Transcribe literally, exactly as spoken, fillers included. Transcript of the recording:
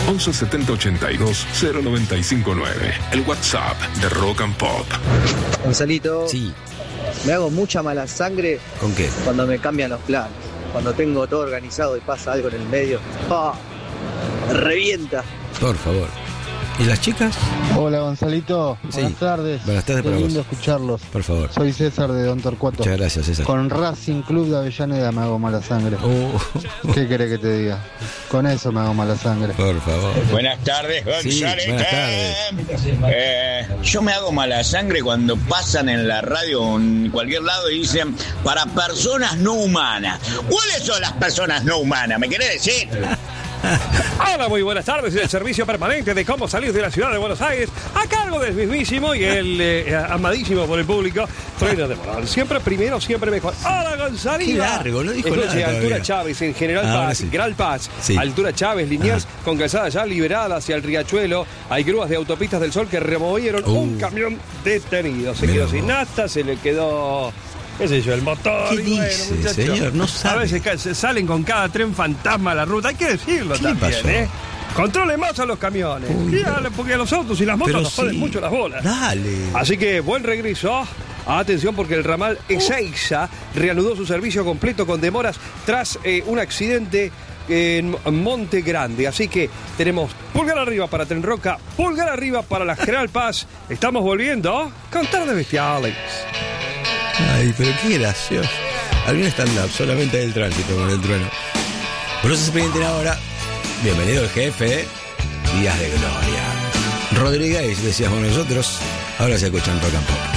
once setenta ochenta y dos cero noventa y cinco nueve. El WhatsApp de Rock and Pop. Gonzalito, Sí. me hago mucha mala sangre ¿Con qué? cuando me cambian los planes. Cuando tengo todo organizado y pasa algo en el medio. ¡Ah! Me revienta. Por favor. ¿Y las chicas? Hola Gonzalito, Sí. buenas tardes. Buenas tardes Qué para lindo vos. escucharlos. Por favor. Soy César de Don Torcuato. Muchas gracias, César. Con Racing Club de Avellaneda me hago mala sangre. Oh, ¿Qué querés que te diga? Con eso me hago mala sangre. por favor. Buenas tardes, Sí, González. buenas tardes. Eh, yo me hago mala sangre cuando pasan en la radio o en cualquier lado y dicen para personas no humanas. ¿Cuáles son las personas no humanas? ¿Me querés decir? Hola, muy buenas tardes. El servicio permanente de cómo salir de la ciudad de Buenos Aires, a cargo del mismísimo y el eh, amadísimo por el público, Freno de Morón. Siempre primero, siempre mejor. Hola, González. Qué largo, no dijo Escuche, nada Altura todavía. Chávez en General Ahora Paz, sí. General Paz, Sí. Altura Chávez, Liniers, Ajá. con calzada ya liberada hacia el Riachuelo. Hay grúas de autopistas del Sol que removieron Uh. un camión detenido. Se Mirá quedó vos. sin nafta, se le quedó, qué sé yo, el motor. ¿Qué y bueno, dice, muchacho, señor? No A sabe. veces ca- se salen con cada tren fantasma a la ruta. Hay que decirlo ¿Qué le también, pasó? ¿eh? Controle más a los camiones. Uy, Y a- pero- porque a los autos y las motos Pero nos joden sí. mucho las bolas. Dale. Así que buen regreso. Atención porque el ramal Ezeiza reanudó su servicio completo con demoras tras eh, un accidente en Monte Grande. Así que tenemos pulgar arriba para Tren Roca, pulgar arriba para la General Paz. Estamos volviendo con Tardes Bestiales. Ay, pero qué gracioso. Algún stand-up, solamente del tránsito con el trueno. Por eso se pendienten ahora. Bienvenido el jefe. Días de gloria. Rodríguez, decíamos nosotros. Ahora se escuchan Rock and Pop.